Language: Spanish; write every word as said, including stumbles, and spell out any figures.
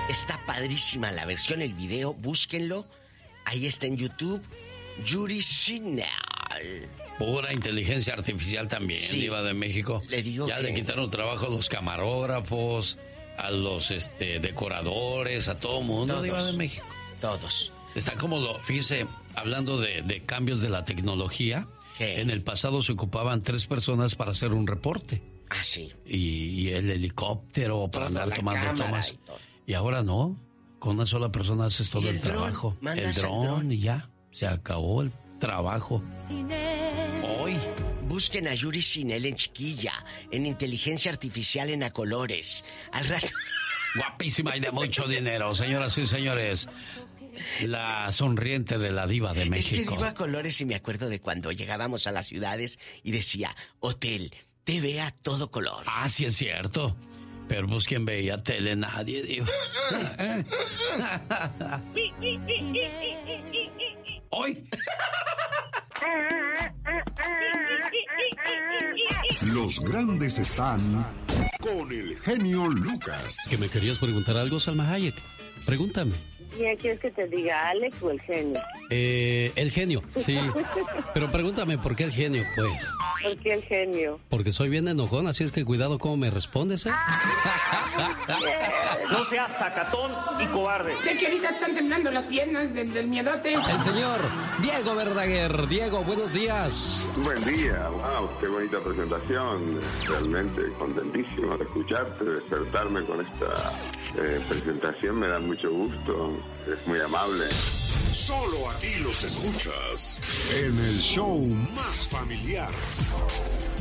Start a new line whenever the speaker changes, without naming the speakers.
Está padrísima la versión, el video, búsquenlo. Ahí está en YouTube. Yuri Sinal.
Pura inteligencia artificial también, sí. Diva de México.
Le digo
ya
que...
le quitaron trabajo a los camarógrafos, a los este, decoradores, a todo mundo, todos, Diva de México.
Todos.
Está como, lo, fíjese, hablando de, de cambios de la tecnología, ¿qué? En el pasado se ocupaban tres personas para hacer un reporte.
Ah, sí.
Y, y el helicóptero para
todo,
andar tomando tomas. Y, y ahora no, con una sola persona haces todo el, el trabajo. El dron, dron y ya, se acabó el trabajo. Hoy.
Busquen a Yuri Sinel en Chiquilla, en inteligencia artificial en A Colores. Al rato.
Guapísima y de mucho dinero, señoras y señores. La sonriente de la Diva de México.
Es que digo A Colores y me acuerdo de cuando llegábamos a las ciudades y decía, hotel, T V a todo color.
Ah, sí es cierto. Pero pues quien veía tele, nadie, Diva. Hoy.
Los grandes están con el genio Lucas.
¿Que me querías preguntar algo, Salma Hayek? Pregúntame.
¿Quién quieres que te diga, Alex o el genio?
Eh, el genio, sí. Pero pregúntame, ¿por qué el genio, pues?
¿Por qué el genio?
Porque soy bien enojón, así es que cuidado cómo me respondes, ¿eh?
No seas sacatón y cobarde.
Sé que ahorita están temblando las piernas del, del miedote.
El señor Diego Verdaguer. Diego, buenos días.
Buen día, wow, qué bonita presentación. Realmente contentísimo de escucharte, de despertarme con esta eh, presentación. Me da mucho gusto, es muy amable.
Solo aquí los escuchas en el show más familiar.